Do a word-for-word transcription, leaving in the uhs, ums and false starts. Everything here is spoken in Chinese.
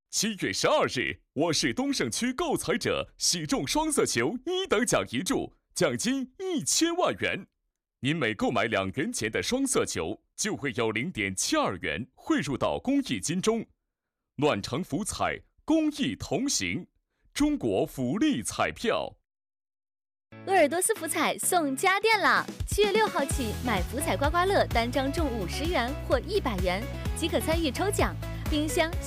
七月十二日，我市东胜区购彩者喜中双色球一等奖一注，奖金一千万元。您每购买两元钱的双色球，就会有零点七二元汇入到公益金中。暖城福彩，公益同行，中国福利彩票。 鄂尔多斯福彩送家电啦！七月六号起，买福彩刮刮乐单张中五十元或一百元，即可参与抽奖。冰箱、